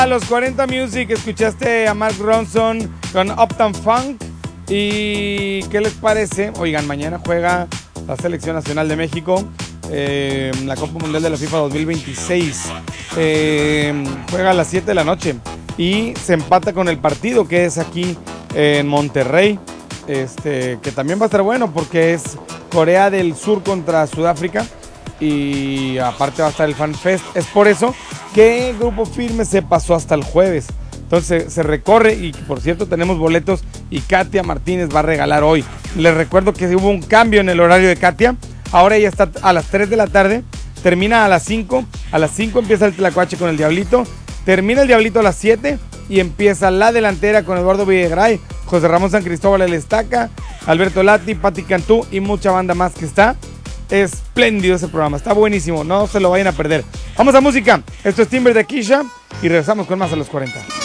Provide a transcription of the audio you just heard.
A los 40 Music escuchaste a Mark Ronson con Uptown Funk. ¿Y qué les parece? Oigan, mañana juega la Selección Nacional de México, la Copa Mundial de la FIFA 2026. Juega a las 7 de la noche y se empata con el partido que es aquí en Monterrey, que también va a estar bueno porque es Corea del Sur contra Sudáfrica y aparte va a estar el Fan Fest. Es por eso que Grupo Firme se pasó hasta el jueves. Entonces se recorre y por cierto tenemos boletos y Katia Martínez va a regalar hoy. Les recuerdo que hubo un cambio en el horario de Katia. Ahora ella está a las 3 de la tarde, termina a las 5. A las 5 empieza el Tlacuache con el Diablito. Termina el Diablito a las 7 y empieza la delantera con Eduardo Videgaray, José Ramón San Cristóbal El Estaca, Alberto Lati, Pati Cantú y mucha banda más que está. Espléndido ese programa, está buenísimo, no se lo vayan a perder. Vamos a música, esto es Timber de Kisha y regresamos con más a los 40.